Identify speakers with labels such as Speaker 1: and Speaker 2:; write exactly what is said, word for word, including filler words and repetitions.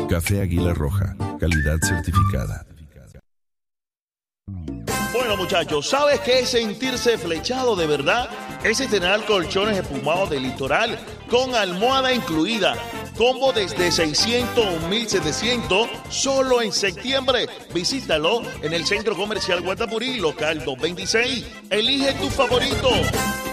Speaker 1: Café Águila Roja, calidad certificada.
Speaker 2: Bueno, muchachos, ¿sabes qué es sentirse flechado de verdad? Es estrenar colchones espumados de Litoral con almohada incluida. Combo desde seiscientos a mil setecientos solo en septiembre. Visítalo en el Centro Comercial Guatapurí, local doscientos veintiséis. Elige tu favorito.